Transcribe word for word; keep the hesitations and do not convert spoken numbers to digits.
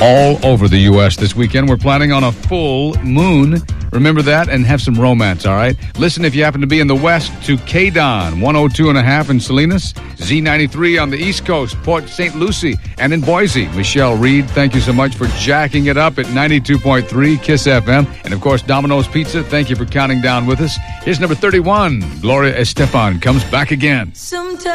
all over the U S this weekend. We're planning on a full moon. Remember that, and have some romance, all right? Listen if you happen to be in the West to K D O N, one oh two and a half in Salinas, Z ninety-three on the East Coast, Port Saint Lucie, and in Boise. Michelle Reed, thank you so much for jacking it up at ninety-two point three KISS F M. And, of course, Domino's Pizza, thank you for counting down with us. Here's number thirty-one. Gloria Estefan comes back again. Sometimes